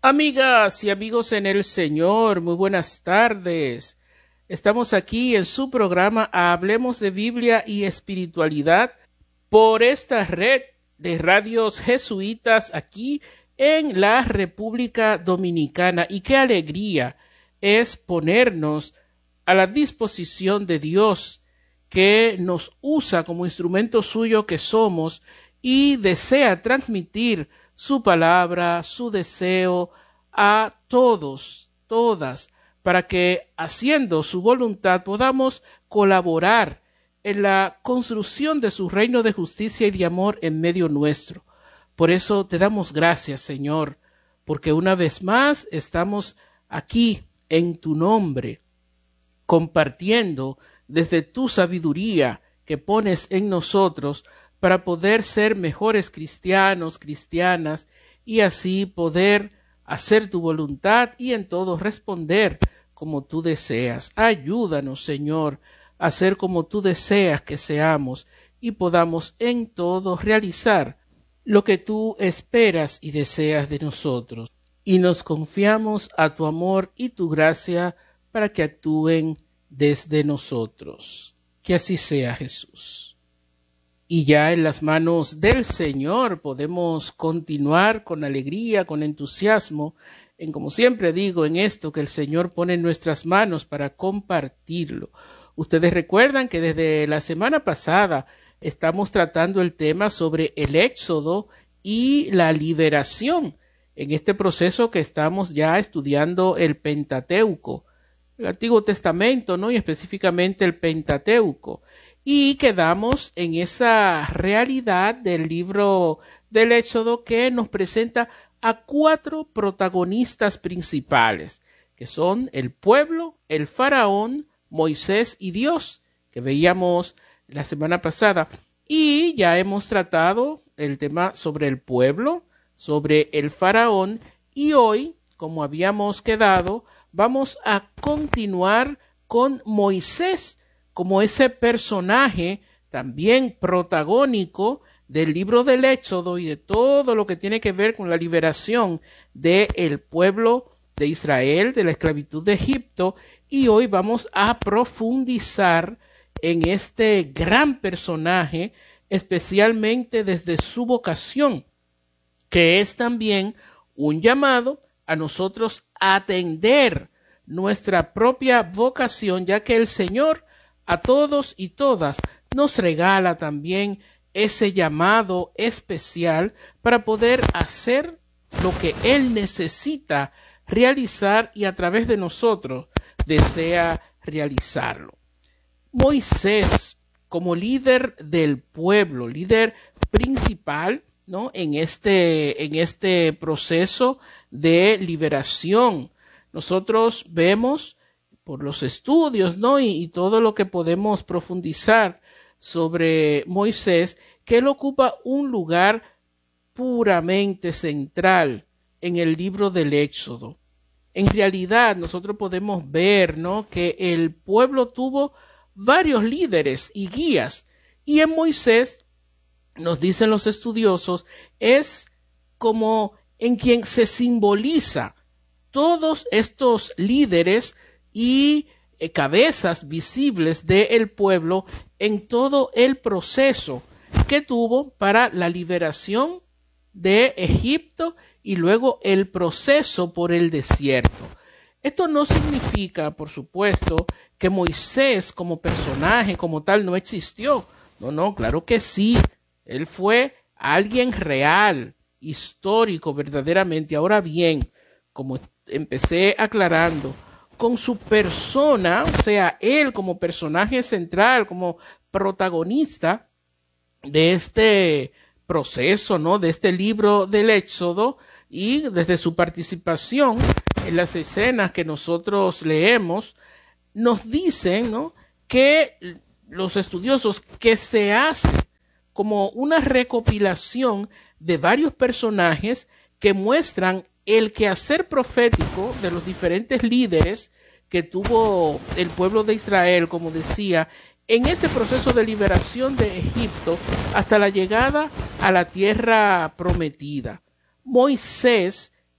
Amigas y amigos en el Señor, muy buenas tardes. Estamos aquí en su programa Hablemos de Biblia y Espiritualidad por esta red de radios jesuitas aquí en la República Dominicana. Y qué alegría es ponernos a la disposición de Dios, que nos usa como instrumento suyo que somos y desea transmitir su palabra, su deseo a todos, todas, para que haciendo su voluntad podamos colaborar en la construcción de su reino de justicia y de amor en medio nuestro. Por eso te damos gracias, Señor, porque una vez más estamos aquí en tu nombre, compartiendo desde tu sabiduría que pones en nosotros para poder ser mejores cristianos, cristianas, y así poder hacer tu voluntad y en todo responder como tú deseas. Ayúdanos, Señor, a ser como tú deseas que seamos y podamos en todo realizar lo que tú esperas y deseas de nosotros. Y nos confiamos a tu amor y tu gracia para que actúen desde nosotros. Que así sea, Jesús. Y ya en las manos del Señor podemos continuar con alegría, con entusiasmo, en, como siempre digo, en esto que el Señor pone en nuestras manos para compartirlo. Ustedes recuerdan que desde la semana pasada estamos tratando el tema sobre el Éxodo y la liberación, en este proceso que estamos ya estudiando el Pentateuco, el Antiguo Testamento, ¿no? Y específicamente el Pentateuco. Y quedamos en esa realidad del libro del Éxodo que nos presenta a 4 protagonistas principales, que son el pueblo, el faraón, Moisés y Dios, que veíamos la semana pasada. Y ya hemos tratado el tema sobre el pueblo, sobre el faraón, y hoy, como habíamos quedado, vamos a continuar con Moisés, como ese personaje también protagónico del libro del Éxodo y de todo lo que tiene que ver con la liberación del pueblo de Israel, de la esclavitud de Egipto, y hoy vamos a profundizar en este gran personaje, especialmente desde su vocación, que es también un llamado a nosotros a atender nuestra propia vocación, ya que el Señor a todos y todas nos regala también ese llamado especial para poder hacer lo que Él necesita realizar y a través de nosotros desea realizarlo. Moisés, como líder del pueblo, líder principal, ¿no? en este proceso de liberación, nosotros vemos por los estudios, ¿no? y todo lo que podemos profundizar sobre Moisés, que él ocupa un lugar puramente central en el libro del Éxodo. En realidad, nosotros podemos ver, ¿no? que el pueblo tuvo varios líderes y guías, y en Moisés, nos dicen los estudiosos, es como en quien se simboliza todos estos líderes y cabezas visibles del pueblo en todo el proceso que tuvo para la liberación de Egipto y luego el proceso por el desierto. Esto no significa, por supuesto, que Moisés como personaje, como tal, no existió. No, claro que sí. Él fue alguien real, histórico, verdaderamente. Ahora bien, como empecé aclarando, con su persona, o sea, él como personaje central, como protagonista de este proceso, ¿no? De este libro del Éxodo, y desde su participación en las escenas que nosotros leemos, nos dicen, ¿no? que los estudiosos que se hace como una recopilación de varios personajes que muestran el quehacer profético de los diferentes líderes que tuvo el pueblo de Israel, como decía, en ese proceso de liberación de Egipto hasta la llegada a la tierra prometida. Moisés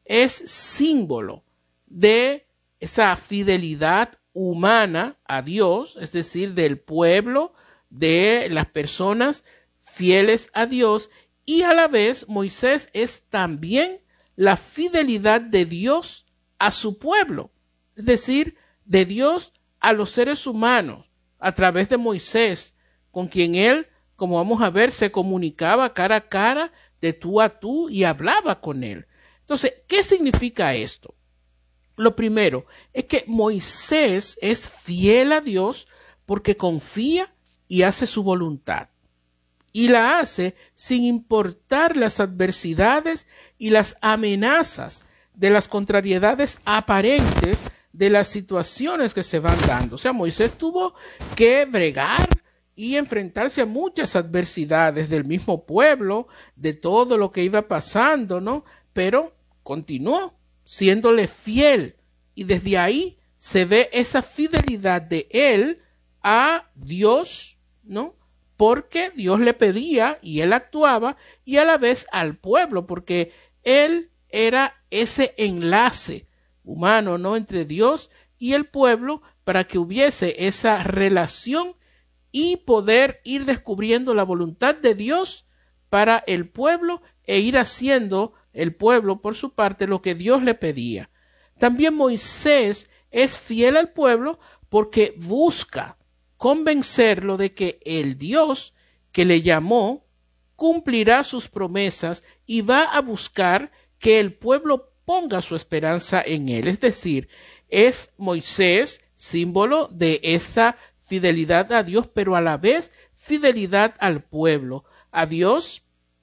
es símbolo de esa fidelidad humana a Dios, es decir, del pueblo, de las personas fieles a Dios, y a la vez Moisés es también la fidelidad de Dios a su pueblo, es decir, de Dios a los seres humanos a través de Moisés, con quien él, como vamos a ver, se comunicaba cara a cara, de tú a tú, y hablaba con él. Entonces, ¿qué significa esto? Lo primero es que Moisés es fiel a Dios porque confía y hace su voluntad. Y la hace sin importar las adversidades y las amenazas de las contrariedades aparentes de las situaciones que se van dando. O sea, Moisés tuvo que bregar y enfrentarse a muchas adversidades del mismo pueblo, de todo lo que iba pasando, ¿no? Pero continuó siéndole fiel, y desde ahí se ve esa fidelidad de él a Dios, ¿no? Porque Dios le pedía y él actuaba, y a la vez al pueblo, porque él era ese enlace humano, ¿no?, entre Dios y el pueblo, para que hubiese esa relación y poder ir descubriendo la voluntad de Dios para el pueblo e ir haciendo el pueblo por su parte lo que Dios le pedía. También Moisés es fiel al pueblo porque busca convencerlo de que el Dios que le llamó cumplirá sus promesas y va a buscar que el pueblo ponga su esperanza en él. Es decir, es Moisés símbolo de esa fidelidad a Dios, pero a la vez fidelidad al pueblo, a Dios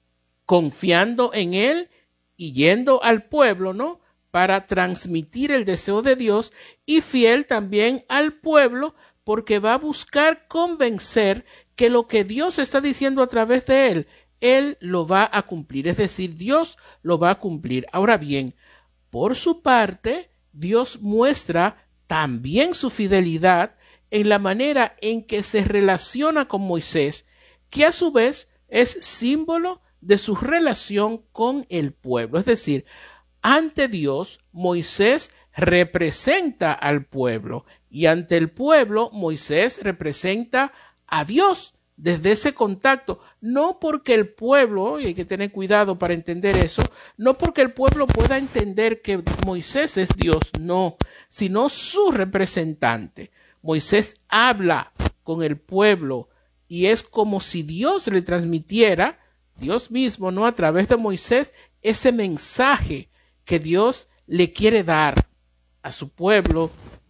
confiando en él y yendo al pueblo, ¿no?, para transmitir el deseo de Dios, y fiel también al pueblo porque va a buscar convencer que lo que Dios está diciendo a través de él lo va a cumplir, es decir, Dios lo va a cumplir. Ahora bien, por su parte, Dios muestra también su fidelidad en la manera en que se relaciona con Moisés, que a su vez es símbolo de su relación con el pueblo. Es decir, ante Dios, Moisés representa al pueblo, y ante el pueblo, Moisés representa a Dios desde ese contacto, no porque el pueblo, y hay que tener cuidado para entender eso, no porque el pueblo pueda entender que Moisés es Dios, no, sino su representante. Moisés habla con el pueblo y es como si Dios le transmitiera, Dios mismo, ¿no?, a través de Moisés, ese mensaje que Dios le quiere dar a su pueblo,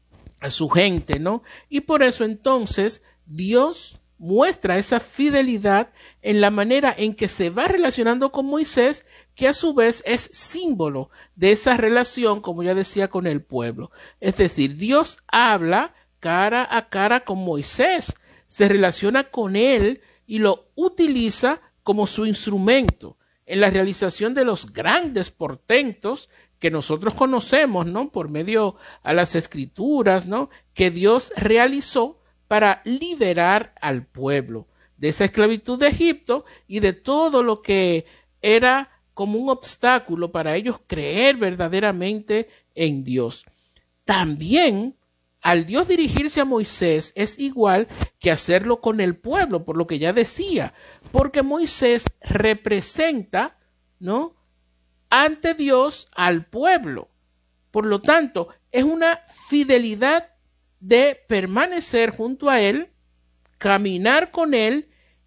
a su gente, ¿no? Y por eso entonces Dios muestra esa fidelidad en la manera en que se va relacionando con Moisés, que a su vez es símbolo de esa relación, como ya decía, con el pueblo. Es decir, Dios habla cara a cara con Moisés, se relaciona con él y lo utiliza como su instrumento en la realización de los grandes portentos que nosotros conocemos, ¿no?, por medio a las escrituras, ¿no?, que Dios realizó para liberar al pueblo de esa esclavitud de Egipto y de todo lo que era como un obstáculo para ellos creer verdaderamente en Dios. También, al Dios dirigirse a Moisés es igual que hacerlo con el pueblo, por lo que ya decía, porque Moisés representa, ¿no?, ante Dios al pueblo. Por lo tanto, es una fidelidad de permanecer junto a él, caminar con él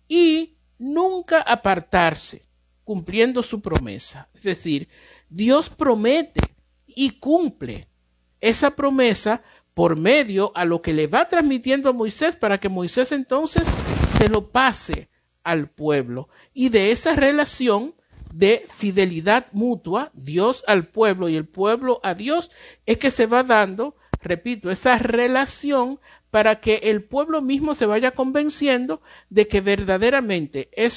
y nunca apartarse, cumpliendo su promesa. Es decir, Dios promete y cumple esa promesa por medio a lo que le va transmitiendo a Moisés, para que Moisés entonces se lo pase al pueblo. Y de esa relación de fidelidad mutua, Dios al pueblo y el pueblo a Dios, es que se va dando, repito, esa relación para que el pueblo mismo se vaya convenciendo de que verdaderamente es